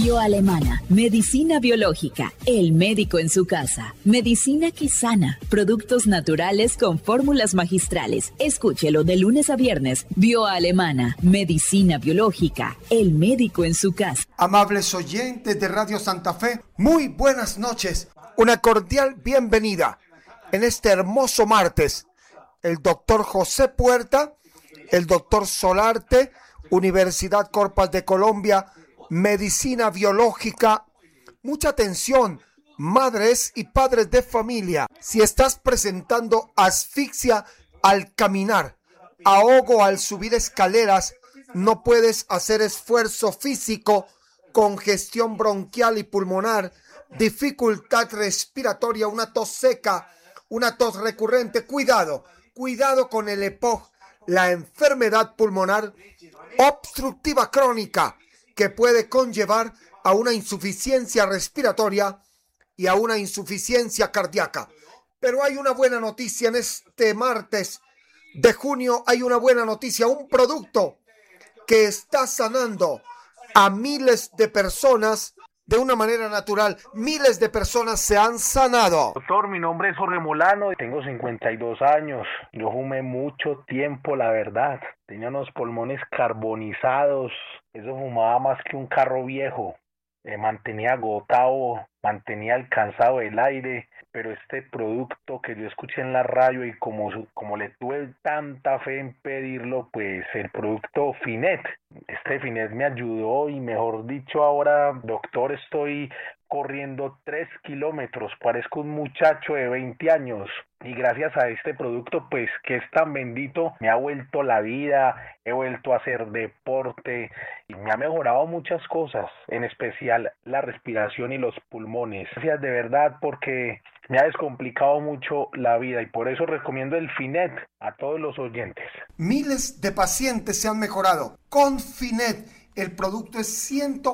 Bioalemana, medicina biológica, el médico en su casa, medicina que sana, productos naturales con fórmulas magistrales. Escúchelo de lunes a viernes. Bioalemana, medicina biológica, el médico en su casa. Amables oyentes de Radio Santa Fe, muy buenas noches. Una cordial bienvenida en este hermoso martes. El doctor José Puerta, el doctor Solarte, Universidad Corpas de Colombia, medicina biológica. Mucha atención, madres y padres de familia. Si estás presentando asfixia al caminar, ahogo al subir escaleras, no puedes hacer esfuerzo físico, congestión bronquial y pulmonar, dificultad respiratoria, una tos seca, una tos recurrente, cuidado con el EPOC, la enfermedad pulmonar obstructiva crónica, que puede conllevar a una insuficiencia respiratoria y a una insuficiencia cardíaca. Pero hay una buena noticia en este martes de junio, hay una buena noticia, un producto que está sanando a miles de personas de una manera natural. Miles de personas se han sanado. Doctor, mi nombre es Jorge Molano, tengo 52 años. Yo fumé mucho tiempo, la verdad. Tenía unos pulmones carbonizados. Eso fumaba más que un carro viejo. Me mantenía agotado, mantenía alcanzado el aire. Pero este producto que yo escuché en la radio y como le tuve tanta fe en pedirlo, pues el producto Finet. Este Finet me ayudó y mejor dicho ahora, doctor, estoy corriendo 3 kilómetros, parezco un muchacho de 20 años. Y gracias a este producto, pues que es tan bendito, me ha vuelto la vida, he vuelto a hacer deporte y me ha mejorado muchas cosas, en especial la respiración y los pulmones. Gracias de verdad porque me ha descomplicado mucho la vida y por eso recomiendo el Finet a todos los oyentes. Miles de pacientes se han mejorado con Finet. El producto es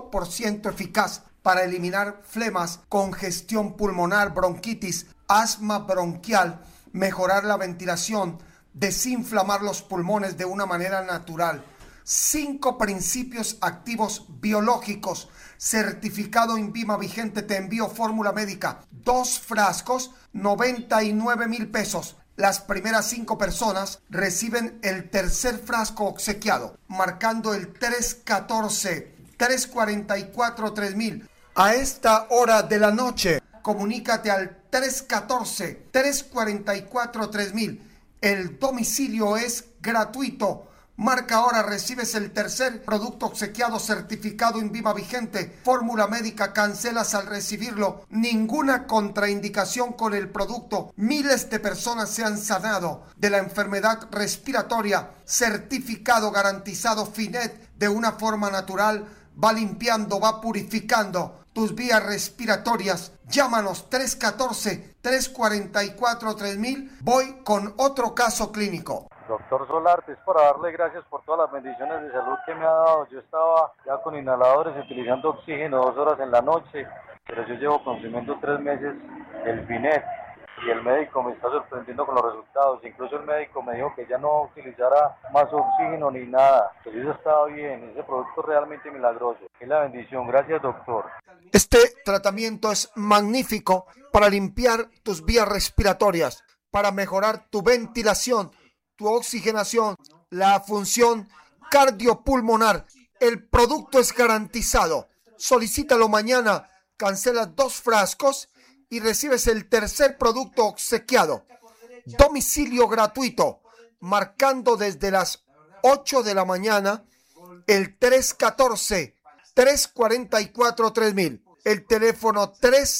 100% eficaz para eliminar flemas, congestión pulmonar, bronquitis, asma bronquial, mejorar la ventilación, desinflamar los pulmones de una manera natural. 5 principios activos biológicos, certificado INVIMA vigente. Te envío fórmula médica, 2 frascos, 99,000 pesos. Las primeras 5 personas reciben el tercer frasco obsequiado, marcando el 314-344-3000. A esta hora de la noche, comunícate al 314-344-3000. El domicilio es gratuito. Marca ahora, recibes el tercer producto obsequiado, certificado INVIMA vigente, fórmula médica, cancelas al recibirlo, ninguna contraindicación con el producto. Miles de personas se han sanado de la enfermedad respiratoria, certificado, garantizado. Finet, de una forma natural, va limpiando, va purificando tus vías respiratorias. Llámanos 314-344-3000. Voy con otro caso clínico. Doctor Solarte, es para darle gracias por todas las bendiciones de salud que me ha dado. Yo estaba ya con inhaladores, utilizando oxígeno 2 horas en la noche, pero yo llevo consumiendo 3 meses el Finet y el médico me está sorprendiendo con los resultados. Incluso el médico me dijo que ya no utilizara más oxígeno ni nada, que yo estaba bien. Ese producto es realmente milagroso. Es la bendición. Gracias, doctor. Este tratamiento es magnífico para limpiar tus vías respiratorias, para mejorar tu ventilación, tu oxigenación, la función cardiopulmonar. El producto es garantizado. Solicítalo mañana, cancelas 2 frascos y recibes el tercer producto obsequiado. Domicilio gratuito, marcando desde las 8 de la mañana el 314-344-3000. El teléfono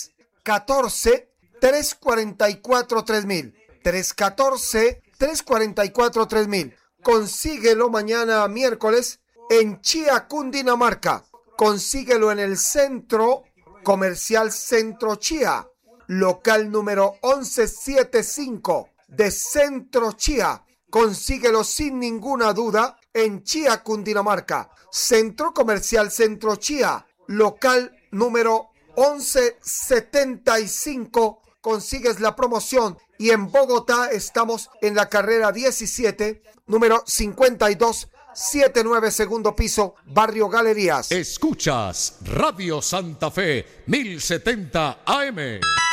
314-344-3000. 314-344-3000. Consíguelo mañana miércoles en Chía, Cundinamarca. Consíguelo en el Centro Comercial Centro Chía, local número 1175 de Centro Chía. Consíguelo sin ninguna duda en Chía, Cundinamarca. Centro Comercial Centro Chía, local número 1175. Consigues la promoción. Y en Bogotá estamos en la carrera 17, número 52 79 segundo piso, Barrio Galerías. Escuchas Radio Santa Fe 1070 AM.